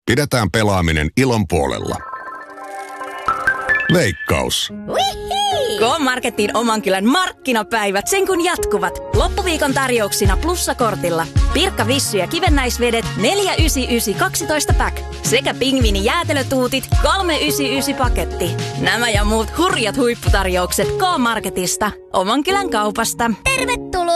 Pidetään pelaaminen ilon puolella. Veikkaus. K-Marketin oman kylän markkinapäivät sen kun jatkuvat. Loppuviikon tarjouksina plussakortilla. Pirkka Vissy ja kivennäisvedet 4,99 12 pack. Sekä pingviini jäätelötuutit 3,99 paketti. Nämä ja muut hurjat huipputarjoukset K-Marketista. Oman kylän kaupasta. Tervetuloa